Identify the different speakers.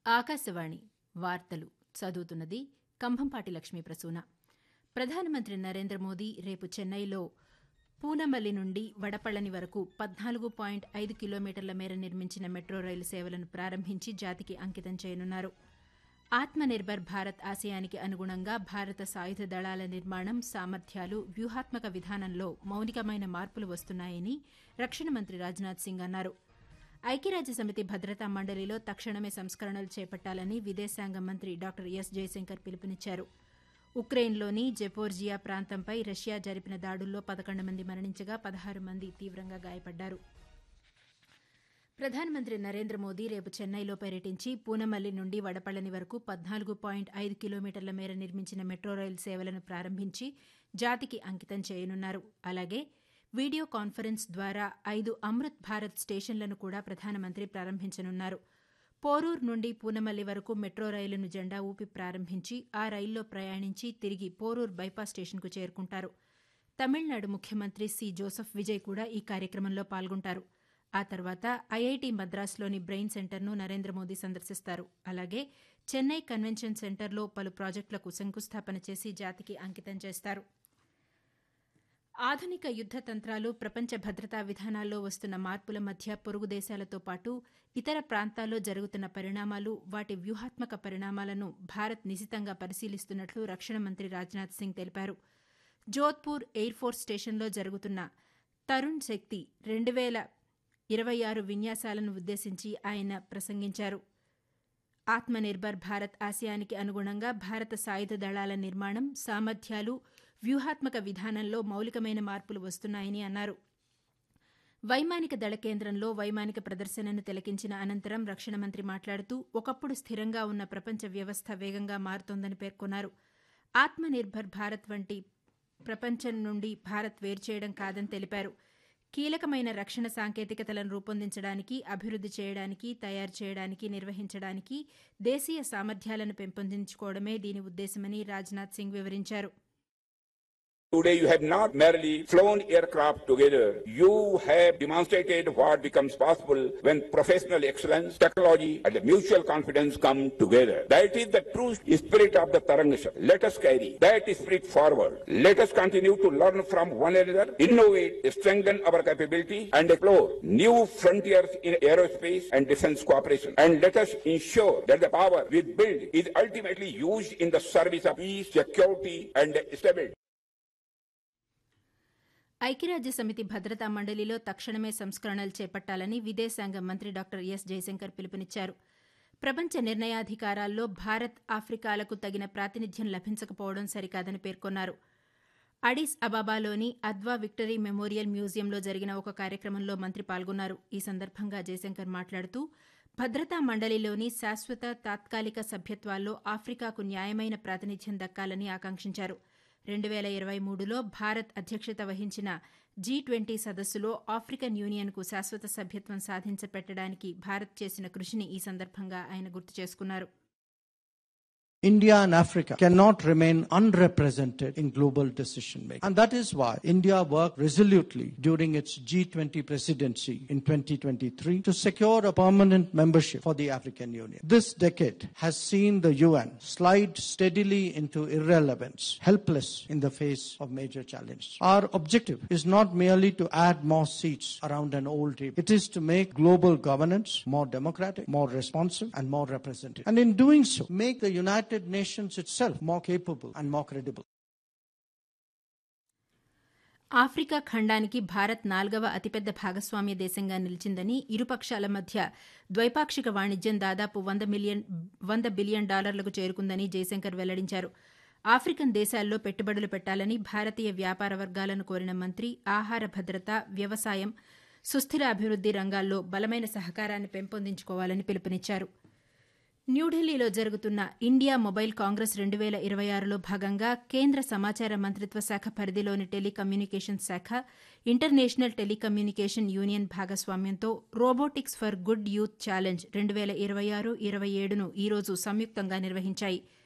Speaker 1: ఆకాశవాణి వార్తలు చదువుతున్నది కంభంపాటి లక్ష్మీ ప్రసూన. ప్రధానమంత్రి నరేంద్ర మోదీ రేపు చెన్నైలో పూనమల్లి నుండి వడపళని వరకు 14.5 కిలోమీటర్ల మేర నిర్మించిన మెట్రో రైలు సేవలను ప్రారంభించి జాతికి అంకితం చేయనున్నారు. ఆత్మనిర్భర్ భారత్ ఆశయానికి అనుగుణంగా భారత సాయుధ దళాల నిర్మాణం, సామర్థ్యాలు, వ్యూహాత్మక విధానంలో మౌలికమైన మార్పులు వస్తున్నాయని రక్షణ మంత్రి రాజ్నాథ్ సింగ్ అన్నారు. ఐక్యరాజ్యసమితి భద్రతా మండలిలో తక్షణమే సంస్కరణలు చేపట్టాలని విదేశాంగ మంత్రి డాక్టర్ ఎస్ జయశంకర్ పిలుపునిచ్చారు. ఉక్రెయిన్లోని జెపోర్జియా ప్రాంతంపై రష్యా జరిపిన దాడుల్లో 11 మంది మరణించగా 16 మంది తీవ్రంగా గాయపడ్డారు. ప్రధానమంత్రి నరేంద్ర మోదీ రేపు చెన్నైలో పర్యటించి పూనమల్లి నుండి వడపళని వరకు 14.5 కిలోమీటర్ల మేర నిర్మించిన మెట్రో రైలు సేవలను ప్రారంభించి జాతికి అంకితం చేయనున్నారు. అలాగే వీడియో కాన్ఫరెన్స్ ద్వారా 5 అమృత్ భారత్ స్టేషన్లను కూడా ప్రధానమంత్రి ప్రారంభించనున్నారు. పోరూర్ నుండి పూనమల్లి వరకు మెట్రో రైలును జెండా ఊపి ప్రారంభించి ఆ రైల్లో ప్రయాణించి తిరిగి పోరూర్ బైపాస్ స్టేషన్కు చేరుకుంటారు. తమిళనాడు ముఖ్యమంత్రి సి జోసెఫ్ విజయ్ కూడా ఈ కార్యక్రమంలో పాల్గొంటారు. ఆ తర్వాత ఐఐటి మద్రాసులోని బ్రెయిన్ సెంటర్ను నరేంద్ర మోదీ సందర్శిస్తారు. అలాగే చెన్నై కన్వెన్షన్ సెంటర్లో పలు ప్రాజెక్టులకు శంకుస్థాపన చేసి జాతికి అంకితం చేస్తారు. ఆధునిక యుద్ద తంత్రాలు, ప్రపంచ భద్రతా విధానాల్లో వస్తున్న మార్పుల మధ్య పొరుగు దేశాలతో పాటు ఇతర ప్రాంతాల్లో జరుగుతున్న పరిణామాలు, వాటి వ్యూహాత్మక పరిణామాలను భారత్ నిశితంగా పరిశీలిస్తున్నట్లు రక్షణ మంత్రి రాజ్నాథ్ సింగ్ తెలిపారు. జోధ్పూర్ ఎయిర్ ఫోర్స్ స్టేషన్లో జరుగుతున్న తరుణ్ శక్తి 2026 విన్యాసాలను ఉద్దేశించి ఆయన ప్రసంగించారు. ఆత్మనిర్భర్ భారత్ ఆశయానికి అనుగుణంగా భారత సాయుధ దళాల నిర్మాణం, సామర్థ్యాలు, వ్యూహాత్మక విధానంలో మౌలికమైన మార్పులు వస్తున్నాయని అన్నారు. వైమానిక దళ కేంద్రంలో వైమానిక ప్రదర్శనను తిలకించిన అనంతరం రక్షణ మంత్రి మాట్లాడుతూ ఒకప్పుడు స్థిరంగా ఉన్న ప్రపంచ వ్యవస్థ వేగంగా మారుతోందని పేర్కొన్నారు. ఆత్మనిర్భర్ భారత్ వంటి ప్రపంచం నుండి భారత్ వేరుచేయడం కాదని తెలిపారు. కీలకమైన రక్షణ సాంకేతికతలను రూపొందించడానికి, అభివృద్ది చేయడానికి, తయారు చేయడానికి, నిర్వహించడానికి దేశీయ సామర్థ్యాలను పెంపొందించుకోవడమే దీని ఉద్దేశమని రాజ్నాథ్ సింగ్ వివరించారు.
Speaker 2: Today you have not merely flown aircraft together, you have demonstrated what becomes possible when professional excellence, technology and mutual confidence come together. That is the true spirit of the Tarangasham. Let us carry that spirit forward. Let us continue to learn from one another, innovate, strengthen our capability and explore new frontiers in aerospace and defense cooperation. And let us ensure that the power we build is ultimately used in the service of peace, security and stability.
Speaker 1: ఐక్యరాజ్యసమితి భద్రతా మండలిలో తక్షణమే సంస్కరణలు చేపట్టాలని విదేశాంగ మంత్రి doctor yes Jayashankar పిలుపునిచ్చారు. ప్రపంచ నిర్ణయాధికారాల్లో భారత్, ఆఫ్రికాలకు తగిన ప్రాతినిధ్యం లభించకపోవడం సరికాదని పేర్కొన్నారు. అడిస్ అబాబాలోని అద్వా విక్టరీ మెమోరియల్ మ్యూజియంలో జరిగిన ఒక కార్యక్రమంలో మంత్రి పాల్గొన్నారు. ఈ సందర్భంగా జయశంకర్ మాట్లాడుతూ భద్రతా మండలిలోని శాశ్వత, తాత్కాలిక సభ్యత్వాల్లో ఆఫ్రికాకు న్యాయమైన ప్రాతినిధ్యం దక్కాలని ఆకాంక్షించారు. 2023లో భారత్ అధ్యక్షత వహించిన G20 సదస్సులో ఆఫ్రికన్ యూనియన్కు శాశ్వత సభ్యత్వం సాధించపెట్టడానికి భారత్ చేసిన కృషిని ఈ సందర్భంగా ఆయన గుర్తు చేసుకున్నారు.
Speaker 3: India and Africa cannot remain unrepresented in global decision making. And that is why India worked resolutely during its G20 presidency in 2023 to secure a permanent membership for the African Union. This decade has seen the UN slide steadily into irrelevance, helpless in the face of major challenges. Our objective is not merely to add more seats around an old table. It is to make global governance more democratic, more responsive and more representative. And in doing so, make the United Nations itself more capable and more credible.
Speaker 1: Africa ఖండానికి Bharat 4వ అతిపెద్ద భాగస్వామ్య దేశంగా నిలిచిందని, ఇరుపక్షాల మధ్య ద్వైపాక్షిక వాణిజ్యం దాదాపు $100 billion చేరుకుందని జయశంకర్ వెల్లడించారు. ఆఫ్రికన్ దేశాల్లో పెట్టుబడులు పెట్టాలని భారతీయ వ్యాపార వర్గాలను కోరిన మంత్రి ఆహార భద్రత, వ్యవసాయం, సుస్థిర అభివృద్ది రంగాల్లో బలమైన సహకారాన్ని పెంపొందించుకోవాలని పిలుపునిచ్చారు. న్యూఢిల్లీలో జరుగుతున్న ఇండియా మొబైల్ కాంగ్రెస్ 2026లో భాగంగా కేంద్ర సమాచార మంత్రిత్వ శాఖ పరిధిలోని టెలికమ్యూనికేషన్ శాఖ, ఇంటర్నేషనల్ టెలికమ్యూనికేషన్ యూనియన్ భాగస్వామ్యంతో robotics for good youth challenge 2026-27ను ఈరోజు సంయుక్తంగా నిర్వహించాయి.